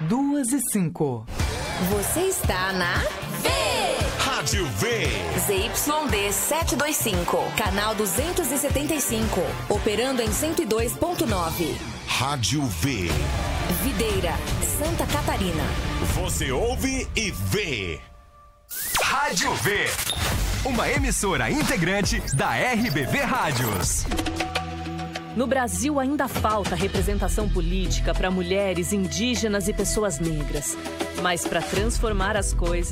2:05. Você está na Rádio V. ZYD 725, canal 275, operando em 102.9. Rádio V. Videira, Santa Catarina. Você ouve e vê. Rádio V. Uma emissora integrante da RBV Rádios. No Brasil ainda falta representação política para mulheres, indígenas e pessoas negras. Mas para transformar as coisas,